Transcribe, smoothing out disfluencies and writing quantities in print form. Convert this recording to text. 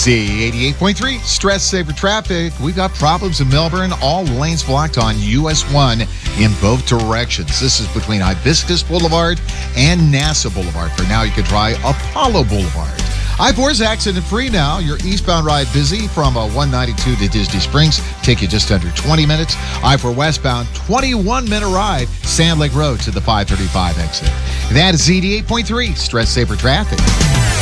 Z88.3, stress saver traffic. We've got problems in Melbourne. All lanes blocked on US 1 in both directions. This is between Hibiscus Boulevard and NASA Boulevard. For now, you can try Apollo Boulevard. I-4 is accident-free now. Your eastbound ride busy from 192 to Disney Springs. Take you just under 20 minutes. I-4 westbound, 21-minute ride, Sand Lake Road to the 535 exit. That is Z88.3, stress saver traffic.